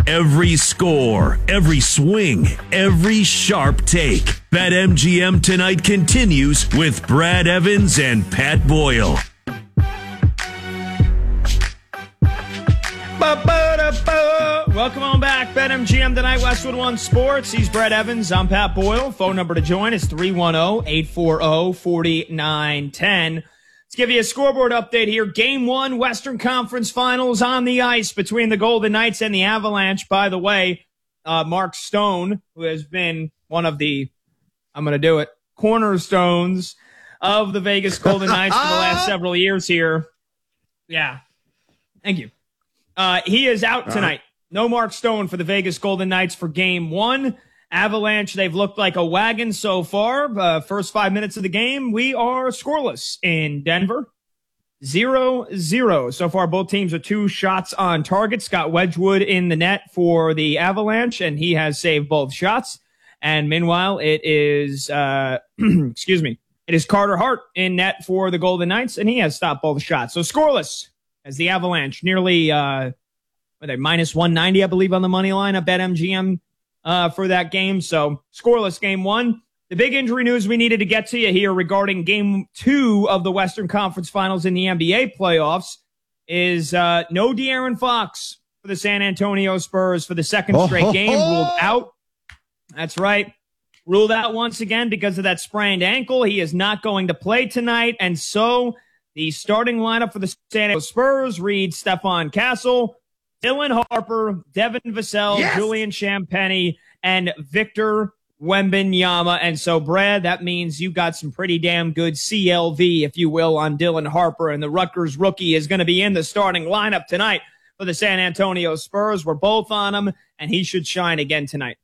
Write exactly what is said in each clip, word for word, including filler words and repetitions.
Every score, every swing, every sharp take. BetMGM tonight continues with Brad Evans and Pat Boyle. Welcome on back. BetMGM tonight, Westwood One Sports. He's Brad Evans. I'm Pat Boyle. Phone number to join is three one zero, eight four zero, four nine one zero. Let's give you a scoreboard update here. Game one, Western Conference Finals on the ice between the Golden Knights and the Avalanche. By the way, uh, Mark Stone, who has been one of the, I'm going to do it, cornerstones of the Vegas Golden Knights for the last several years here. Yeah. Thank you. Uh, he is out tonight. No Mark Stone for the Vegas Golden Knights for game one. Avalanche, they've looked like a wagon so far. Uh, first five minutes of the game, we are scoreless in Denver. zero zero. So far, both teams are two shots on target. Scott Wedgwood in the net for the Avalanche, and he has saved both shots. And meanwhile, it is, uh, excuse me, it is Carter Hart in net for the Golden Knights, and he has stopped both shots. So scoreless as the Avalanche nearly, uh, what are they, minus one ninety, I believe, on the money line at BetMGM uh, for that game. So scoreless game one. The big injury news we needed to get to you here regarding game two of the Western Conference Finals in the N B A playoffs is uh, no De'Aaron Fox for the San Antonio Spurs for the second straight game. Ruled out. That's right. Ruled out once again because of that sprained ankle. He is not going to play tonight. And so the starting lineup for the San Antonio Spurs reads Stephon Castle, Dylan Harper, Devin Vassell, yes! Julian Champagnie, and Victor Wembanyama. And so, Brad, that means you got some pretty damn good C L V, if you will, on Dylan Harper. And the Rutgers rookie is going to be in the starting lineup tonight for the San Antonio Spurs. We're both on him, and he should shine again tonight.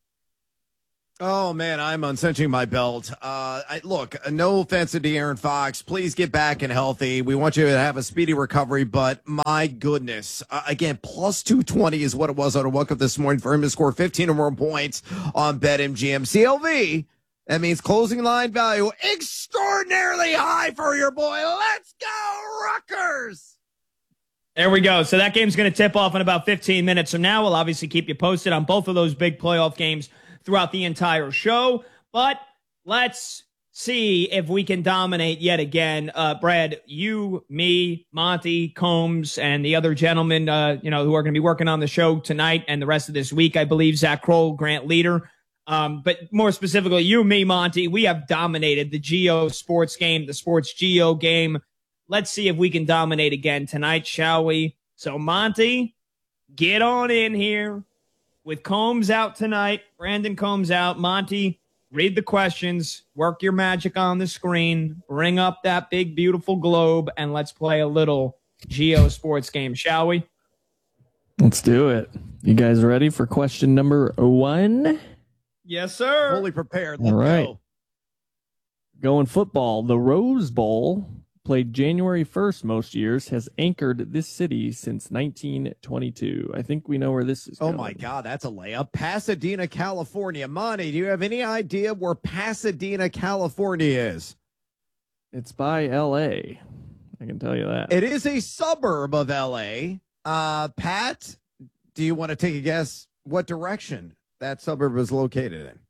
Oh, man, I'm uncinching my belt. Uh, I, look, no offense to De'Aaron Fox. Please get back and healthy. We want you to have a speedy recovery, but my goodness. Uh, again, plus two twenty is what it was on a walk-up this morning for him to score fifteen or more points on BetMGM. C L V, that means closing line value extraordinarily high for your boy. Let's go, Rutgers! There we go. So that game's going to tip off in about fifteen minutes. So now we'll obviously keep you posted on both of those big playoff games throughout the entire show. But let's see if we can dominate yet again. Uh, Brad, you, me, Monty, Combs, and the other gentlemen, uh, you know, who are going to be working on the show tonight and the rest of this week, I believe, Zach Kroll, Grant Leader. Um, but more specifically, you, me, Monty, we have dominated the Geo sports game, the Sports Geo game. Let's see if we can dominate again tonight, shall we? So, Monty, get on in here. With Combs out tonight, Brandon Combs out, Monty, read the questions, work your magic on the screen, bring up that big, beautiful globe, and let's play a little Geo sports game, shall we? Let's do it. You guys ready for question number one? Yes, sir. Fully prepared. Let's All right. go. Going football. The Rose Bowl, played January first most years, has anchored this city since nineteen twenty-two. I think we know where this is going. Oh, my God, that's a layup. Pasadena, California. Monty, do you have any idea where Pasadena, California is? It's by L A. I can tell you that. It is a suburb of L A. Uh, Pat, do you want to take a guess what direction that suburb is located in?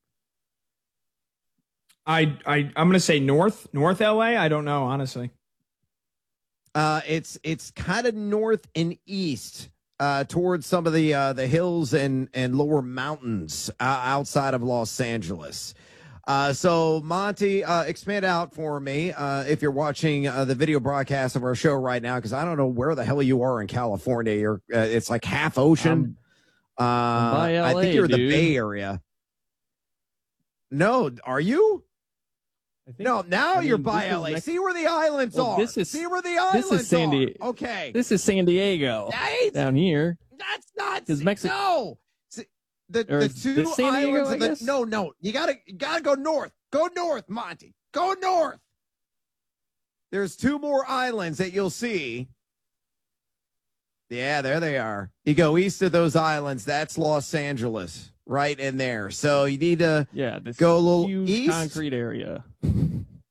I, I, I'm going to say north, north L A. I don't know, honestly. Uh, it's it's kind of north and east, uh, towards some of the uh, the hills and and lower mountains uh, outside of Los Angeles. Uh, so Monty, uh, expand out for me uh, if you're watching uh, the video broadcast of our show right now, because I don't know where the hell you are in California. You're uh, it's like half ocean. Um, uh, by L A, I think you're in dude. the Bay Area. No, are you? I think, No, now I mean, you're by this L A. is next- See where the islands Well, are. this is- See where the islands this is San are. Di- Okay. This is San Diego Right? down here. That's not. Is Mexi- No. See, the Or the is two this San Diego, islands I of the, guess? no, no. You gotta you gotta go north. Go north, Monty. Go north. There's two more islands that you'll see. Yeah, there they are. You go east of those islands, that's Los Angeles, right in there. So you need to Yeah, this go a little huge east. concrete area.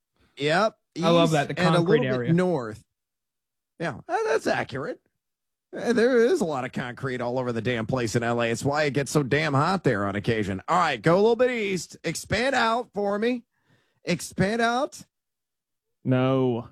Yep. I love east that, the and a concrete little area. bit north. Yeah, uh, that's accurate. Eh, There is a lot of concrete all over the damn place in L A. It's why it gets so damn hot there on occasion. All right, go a little bit east. Expand out for me. Expand out. No.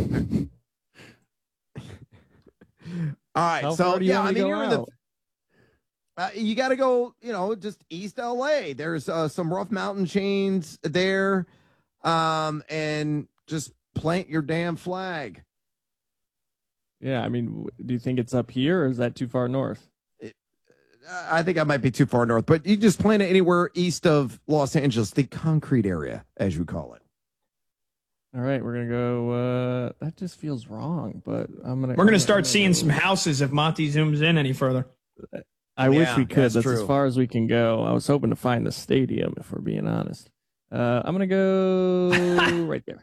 All right, How so far do you yeah, want I me to mean go you're in the. out? Uh, you got to go, you know, just East L A. There's uh, some rough mountain chains there, um, and just plant your damn flag. Yeah, I mean, w- do you think it's up here or is that too far north? Uh, I think I might be too far north, but you just plant it anywhere east of Los Angeles, the concrete area, as you call it. All right, we're gonna go. Uh, that just feels wrong, but I'm gonna. We're going I'm to start go- seeing some houses if Monty zooms in any further. I wish Yeah, we could. that's That's, true. as far as we can go. I was hoping to find the stadium, if we're being honest. Uh, I'm gonna go right there.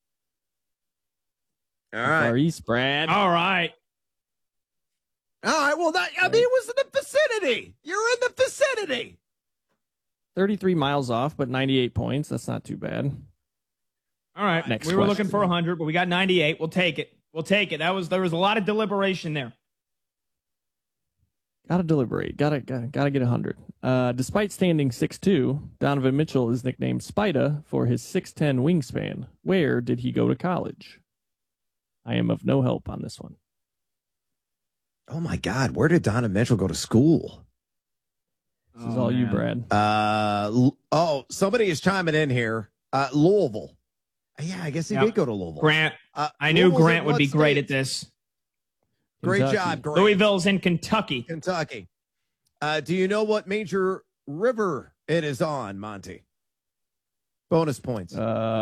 All How Far right. east, Brad. All right. All right. Well, that, I mean, it was in the vicinity. You're in the vicinity. thirty-three miles off, but ninety-eight points. That's not too bad. All right. Next we were question. looking for one hundred, but we got ninety-eight. We'll take it. We'll take it. That was there was a lot of deliberation there. Gotta deliberate. Gotta gotta, gotta get a hundred. Uh, despite standing six two, Donovan Mitchell is nicknamed Spida for his six ten wingspan. Where did he go to college? I am of no help on this one. Oh my God, where did Donovan Mitchell go to school? This is all you, Brad. Uh, L- oh, somebody is chiming in here. Uh, Louisville. Yeah, I guess he Yep. did go to Louisville. Grant. Uh, I knew Louisville's Grant in would what be great state? at this. Great Kentucky. job, Grant. Louisville's in Kentucky. Kentucky. Uh, do you know what major river it is on, Monty? Bonus points.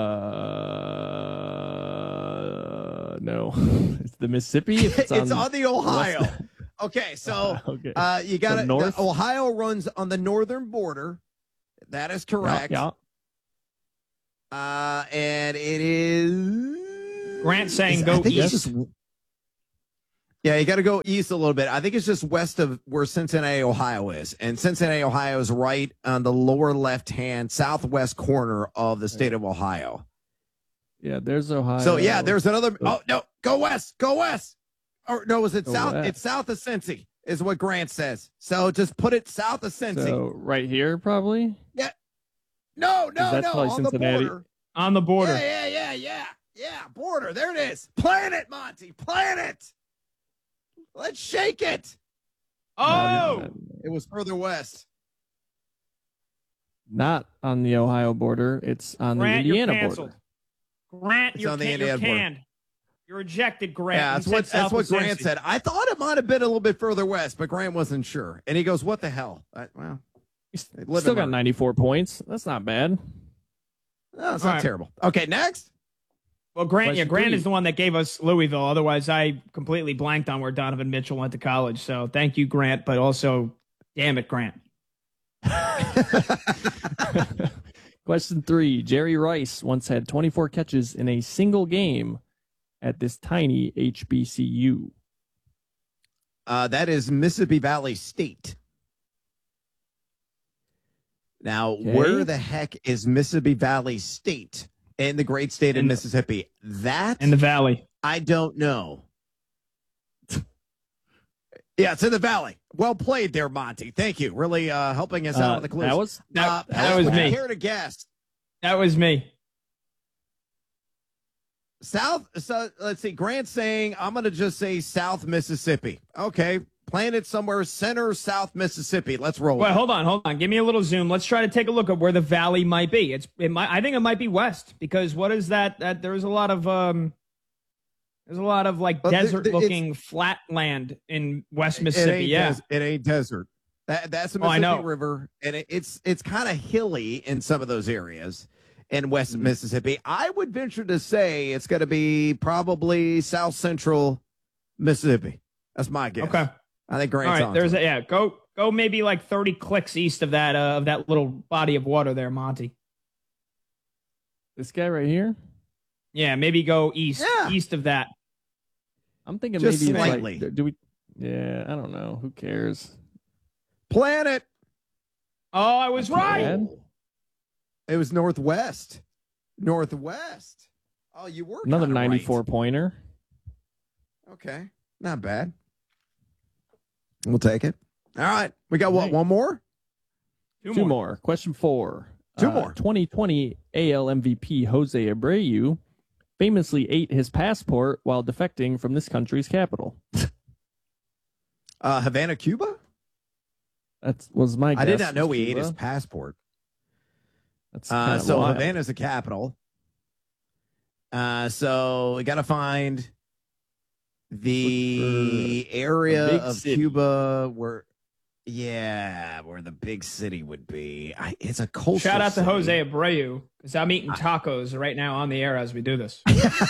Uh, no, it's the Mississippi. If it's it's, on, the Ohio. west- Okay, so okay. uh, you got So it. north? Ohio runs on the northern border. That is correct. Yeah, Uh, and it is. Grant saying is- go I think it's east. just- yeah, you got to go east a little bit. I think it's just west of where Cincinnati, Ohio is. And Cincinnati, Ohio is right on the lower left hand, southwest corner of the state of Ohio. yeah. There's Ohio. So, yeah, there's another. Oh, no, go west, go west. Or no, is it Go south? west. It's south of Cincy, is what Grant says. So just put it south of Cincy. So right here, probably. No, no, that's no, probably on Cincinnati. the border. On the border. Yeah, yeah, yeah, yeah, yeah. Border. There it is. Plan it, Monty. Plan it. Let's shake it. Oh! It was further west. Not on the Ohio border. It's on the Grant, you're Indiana canceled. border. Grant, It's you're, on the can- you're Indiana border. canned. You're ejected, Grant. Yeah, You that's said what that's south what of Grant Cincy. said. I thought it might have been a little bit further west, but Grant wasn't sure. And he goes, "What the hell?" I, well, He's They live still in got Mer- ninety-four points. That's not bad. no, it's All not right. terrible. Okay, next. Well, Grant, yeah, Question Grant three. is the one that gave us Louisville. Otherwise, I completely blanked on where Donovan Mitchell went to college. So thank you, Grant, but also, damn it, Grant. Question three. Jerry Rice once had twenty-four catches in a single game at this tiny H B C U. Uh, that is Mississippi Valley State. Now, Okay. where the heck is Mississippi Valley State in the great state of In- Mississippi? That In the Valley. I don't know. Yeah, it's in the valley. Well played there, Monty. Thank you. Really uh, helping us out Uh, with the clues. that was That, Uh, that Pat, was would you me. care to guess? That was me. South, so, let's see. Grant's saying, I'm going to just say South Mississippi. Okay. Plant it somewhere center South Mississippi. Let's roll. Well, it. hold on, hold on. Give me a little zoom. Let's try to take a look at where the valley might be. It's it might I think it might be west because what is that? That there's a lot of um there's a lot of like But there- desert there- looking flat land in West It Mississippi. ain't Yeah. des- it ain't desert. That, that's the Oh, I Mississippi know. River, and it, it's it's kind of hilly in some of those areas in West Mm-hmm. Mississippi. I would venture to say it's going to be probably South Central Mississippi. That's my guess. Okay. I think All Grant's right. on. There's to a it. yeah. Go go maybe like thirty clicks east of that uh, of that little body of water there, Monty. this guy right here. Yeah, maybe go east Yeah. east of that. I'm thinking Just maybe it's slightly. like. Do we? Yeah, I don't know. Who cares? Planet. Oh, I was Not too right. bad. It was northwest. Northwest. Oh, you were Another kinda right. ninety-four pointer. Okay, not bad. We'll take it. All right. We got what? Right. One more? Two, Two more. more. Question four. Two Uh, more. twenty twenty A L M V P Jose Abreu famously ate his passport while defecting from this country's capital. Uh, Havana, Cuba? That was my guess. I did not know was he ate Cuba. his passport. That's Uh, kinda so wild. Havana's the capital. Uh, so we got to find the area big of city. Cuba where, yeah, where the big city would be. I, it's a coastal Shout out to city. Jose Abreu because I'm eating tacos right now on the air as we do this.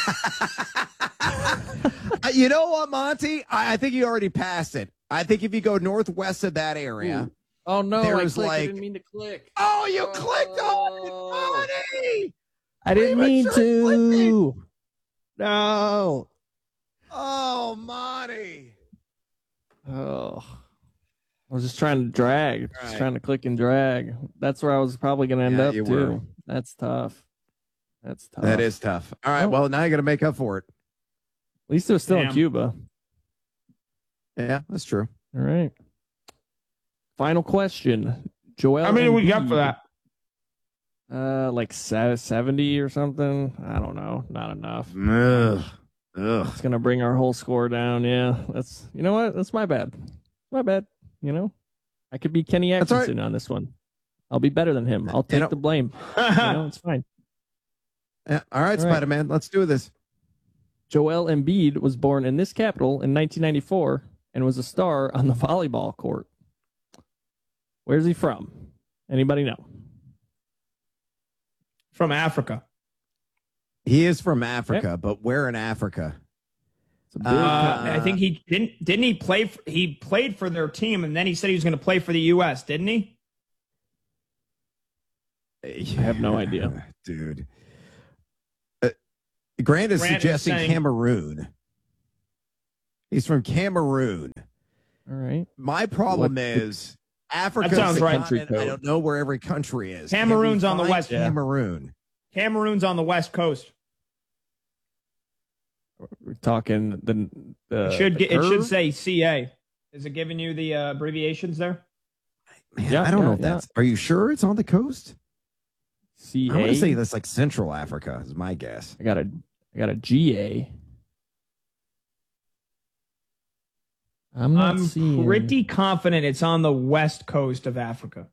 Uh, you know what, Monty? I, I think you already passed it. I think if you go northwest of that area, Ooh. Oh no! There's I, clicked. like- I didn't mean to click. oh, you clicked on it, Oh. Monty! I didn't mean Premature clicking. to. No. Oh, Monty. Oh. I was just trying to drag, just Right. trying to click and drag. That's where I was probably going to end Yeah, up you too. were. That's tough. That's tough. That is tough. All right, Oh. well, now you got to make up for it. At least it was still in Damn. Cuba. Yeah, that's true. All right. Final question. Joel. How many we got Embiid. for that? Uh, like se- seventy or something. I don't know. Not enough. Ugh. Ugh. It's gonna bring our whole score down. Yeah, that's you know what? That's my bad. My bad. You know, I could be Kenny That's all right. Atkinson on this one. I'll be better than him. I'll You take know- the blame. You know, it's fine. Yeah, all right, All right. Spider Man, let's do this. Joel Embiid was born in this capital in nineteen ninety-four and was a star on the volleyball court. Where's he from? Anybody know? From Africa. He is from Africa, but where in Africa? It's a big Uh, Uh, I think he didn't. Didn't he play? For, he played for their team, and then he said he was going to play for the U S. Didn't he? I have no idea. Dude. Uh, Grant is Grant is suggesting saying- Cameroon. He's from Cameroon. all right. My problem What- is Africa. That sounds right. I don't know where every country is. Can we Cameroon's on the find west. Yeah. Cameroon. Cameroon's on the west coast. We're talking the the. It should the get, it should curve? say C A. Is it giving you the uh, abbreviations there? Man, Yeah, I don't yeah, know if yeah. that's. Are you sure it's on the coast? C A. I want to say that's like Central Africa. Is my guess. I got a I got a G A. I'm not I'm seeing. pretty confident it's on the west coast of Africa.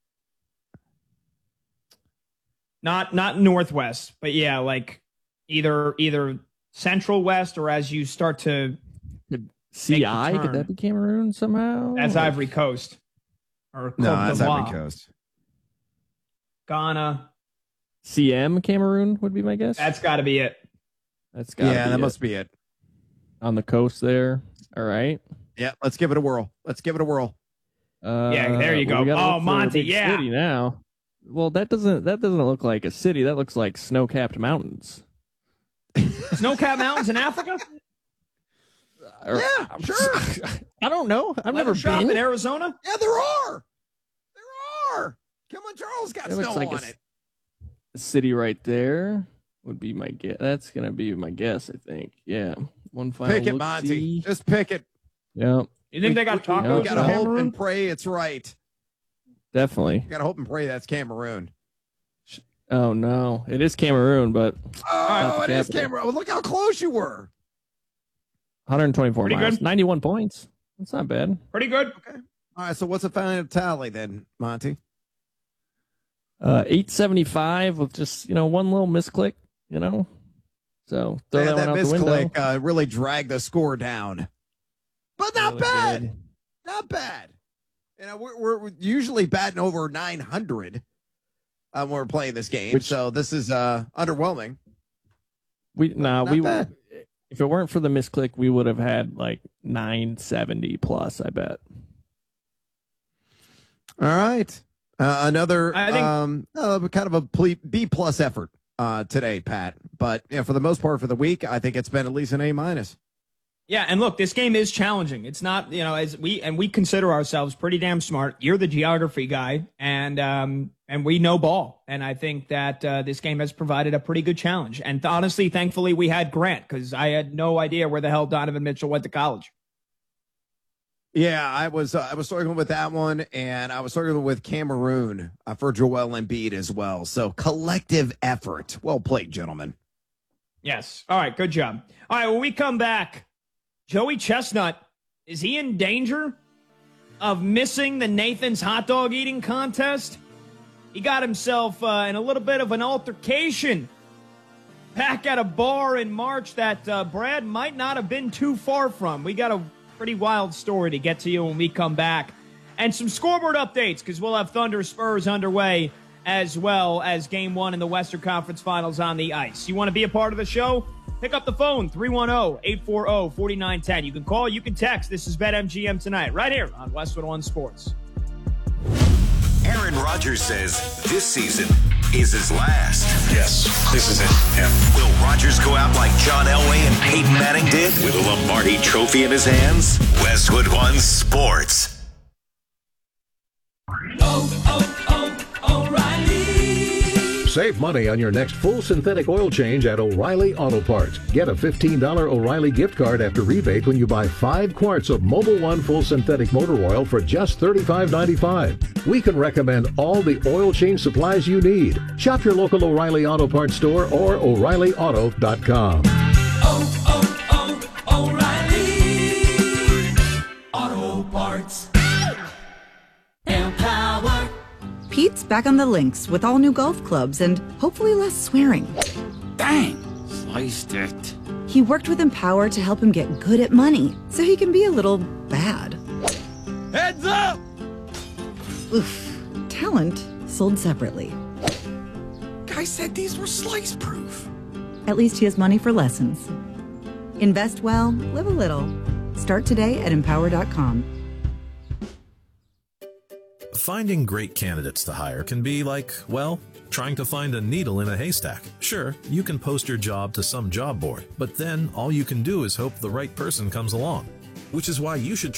Not not northwest, but yeah, like either either central west or as you start to C I. make the Could that turn. be Cameroon somehow? that's Ivory Coast or No, Côte that's d'Ivoire. Ivory Coast. Ghana. C M Cameroon would be my guess. That's got to be it. That's got Yeah, be that it. must be it. On the coast there. All right. Yeah, let's give it a whirl. Let's give it a whirl. Uh, Yeah, there you well, go. we gotta Oh, look for a Monty, big yeah. City now. Well, that doesn't that doesn't look like a city. That looks like snow-capped mountains. Snow-capped mountains in Africa? Or- Yeah, sure. I don't know. I've never Leather shop been. in Arizona? Yeah, there are. There are. Kilimanjaro's got It looks snow like a on s- it. The city right there would be my guess. That's gonna be my guess. I think. Yeah. One final Pick it, look, Monty. see. Just pick it. Yeah, You think they got We- we- tacos We in gotta hope Cameroon? and pray it's right. definitely. We gotta hope and pray that's Cameroon. Oh no, it is Cameroon, but Oh, the it is capital. Cameroon. Well, look how close you were. one hundred twenty-four Pretty miles, good. ninety-one points. That's not bad. Pretty good. All right, so what's the final tally then, Monty? Uh, eight seventy-five with just you know one little misclick. You know, so throw Man, that, that one out the window. misclick uh, really dragged the score down. But not Really bad. did. Not bad. You know, we're, we're usually batting over nine hundred uh, when we're playing this game. Which- so this is uh, underwhelming. We nah, not we bad. if it weren't for the misclick, we would have had like nine seventy plus. I bet. All right. Uh, another I think- um, uh, kind of a ple- B plus effort uh, today, Pat. But you know, for the most part for the week, I think it's been at least an A minus. Yeah, and look, this game is challenging. It's not, you know, as we and we consider ourselves pretty damn smart. You're the geography guy, and um, and we know ball. And I think that uh, this game has provided a pretty good challenge. And honestly, thankfully, we had Grant because I had no idea where the hell Donovan Mitchell went to college. Yeah, I was uh, I was struggling with that one, and I was struggling with Cameroon uh, for Joel Embiid as well. So collective effort. Well played, gentlemen. Yes. All right, good job. All right, when we come back, Joey Chestnut, is he in danger of missing the Nathan's hot dog eating contest? He got himself uh, in a little bit of an altercation back at a bar in March that uh, Brad might not have been too far from. We got a pretty wild story to get to you when we come back. And some scoreboard updates, because we'll have Thunder Spurs underway as well as game one in the Western Conference Finals on the ice. You want to be a part of the show? Pick up the phone, three one zero, eight four zero, four nine one zero. You can call, you can text. This is BetMGM Tonight, right here on Westwood One Sports. Aaron Rodgers says this season is his last. Yes, this is it. Yeah. Will Rodgers go out like John Elway and Peyton Manning did with a Lombardi trophy in his hands? Westwood One Sports. Oh, oh, oh, O'Reilly. Save money on your next full synthetic oil change at O'Reilly Auto Parts. Get a fifteen dollars O'Reilly gift card after rebate when you buy five quarts of Mobil One full synthetic motor oil for just thirty-five ninety-five. We can recommend all the oil change supplies you need. Shop your local O'Reilly Auto Parts store or O'Reilly Auto dot com. Oh, oh, oh, O'Reilly Auto Parts. Empower. Pete's back on the links with all new golf clubs and hopefully less swearing. Dang, sliced it. He worked with Empower to help him get good at money so he can be a little bad. Heads up! Oof. Talent sold separately. Guy said these were slice proof. At least he has money for lessons. Invest well, live a little. Start today at empower dot com. Finding great candidates to hire can be like, well, trying to find a needle in a haystack. Sure, you can post your job to some job board, but then all you can do is hope the right person comes along. Which is why you should